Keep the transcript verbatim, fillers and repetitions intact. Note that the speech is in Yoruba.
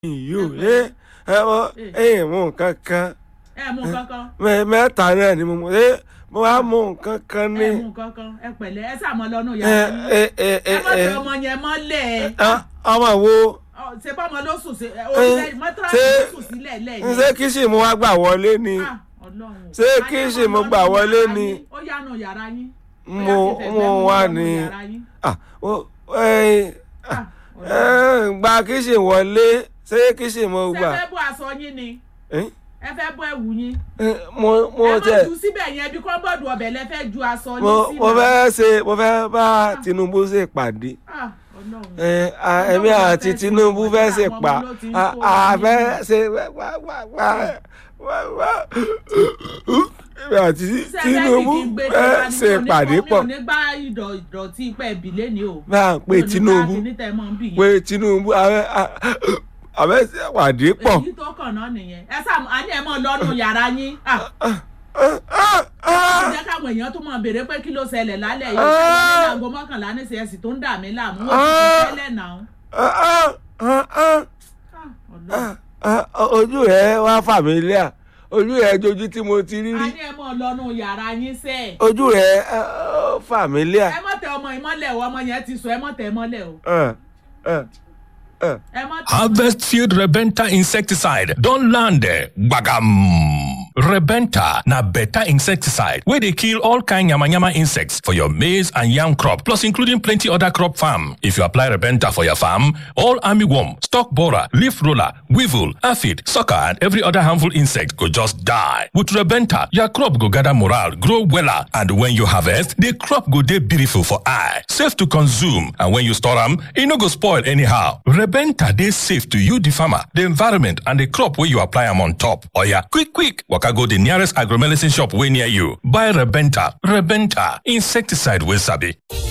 yóò ẹ ẹ mọ ẹ mú nǹkan kan ẹ mú nǹkan kan mẹ́ta náà ni mo mú ẹ mo wá mú nǹkan kan ní. ẹ mú nǹkan kan ẹ pẹ̀lẹ́ ẹ sàmọ lọ́nù yàrá yín ẹ má tẹ ọmọ yẹn mọ́lẹ̀. ọmọ wo. ṣé bọ́mọ ló sùn sí orílẹ̀ mọ́tàlá ló sùn sílẹ̀ lẹ́yìn. ṣé kí sì mo wá gbà wọlé ni ṣé kí sì mo gbà wọlé ni. ó yánu yàrá yín. mo mo wà ní gba kí sì wọlé ṣé kí sì mo gbà. ṣé fẹ́ bọ́ aṣọ yín ni ẹ fẹ́ bọ́ ẹ̀wù yín. mo mo tẹ ẹ má ju síbẹ̀ yẹn bí kọ́ńbọ̀dù ọbẹ̀ lẹ fẹ́ ju aṣọ yín sí. mo fẹ́ ṣe mo fẹ́ bá Tinubu ṣe pàdé ẹ̀mí àti Tinubu fẹ́ ṣe pa àfẹ́ ṣe ẹ̀mí àti Tinubu fẹ́ ṣe pàdé pọ̀. mi ò ní gbá ìdọ̀tí ipẹ́ ìbílẹ̀ ni o. bá a pè Tinubu pé Tinubu àfẹ́ ṣe pàdé pọ̀. èyí tó kàn náà nìyẹn ẹ sáà á ní ẹ mọ lọ́nu yàrá yín. jẹ́ káwọn èèyàn tó mọ̀ béèrè pé kí ló ṣẹlẹ̀ lálẹ́ yìí ṣe wọlé láago mọ́kànlá ní ṣẹ́ẹ̀sì tó ń dà mí láàmú ó ti fi tẹ́lẹ̀ náà. ojú rẹ̀ wá familiar ojú rẹ̀ jojú tí mo ti rí rí. a ní ẹ mọ̀ lọ́nu yàrá yín sẹ́. ojú rẹ̀ familiar. ẹ mọ̀ tẹ ọmọ ìmọ́lẹ̀ o ọmọ yẹn ti sọ ẹ mọ̀ tẹ mọ́lẹ̀ o. Harvest Field Rebenta insecticide don land there. Bagam. Rebenta na better insecticide where they kill all kind yama yama insects for your maize and yam crop, plus including plenty other crop farm. If you apply Rebenta for your farm, all armyworm, stalk borer, leaf roller, weevil, aphid, sucker, and every other harmful insect go just die. With Rebenta, your crop go gather morale, grow weller, and when you harvest, the crop go dey beautiful for eye, safe to consume, and when you store them, it no go spoil anyhow. Rebenta dey safe to you, the farmer, the environment, and the crop where you apply them on top. Oh yeah, quick, quick, waka go the nearest agromedicine shop way near you. Buy Rebenta. Rebenta, insecticide wey sabi.